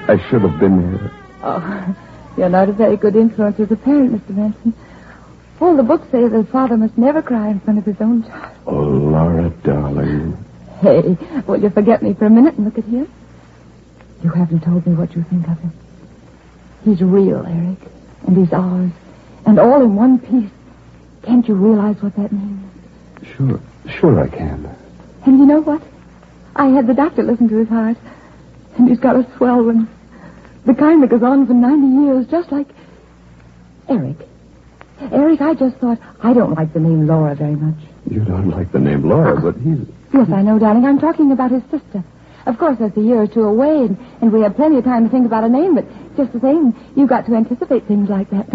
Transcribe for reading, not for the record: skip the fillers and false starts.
I should have been here. Oh, you're not a very good influence as a parent, Mr. Manson. All the books say that a father must never cry in front of his own child. Oh, Laura, darling. Hey, will you forget me for a minute and look at him? You haven't told me what you think of him. He's real, Eric, and he's ours, and all in one piece. Can't you realize what that means? Sure I can. And you know what? I had the doctor listen to his heart, and he's got a swell one. The kind that goes on for 90 years, just like... Eric, I just thought, I don't like the name Laura very much. You don't like the name Laura, but he's... Yes, I know, darling. I'm talking about his sister. Of course, that's a year or two away, and we have plenty of time to think about a name, but just the same, you've got to anticipate things like that,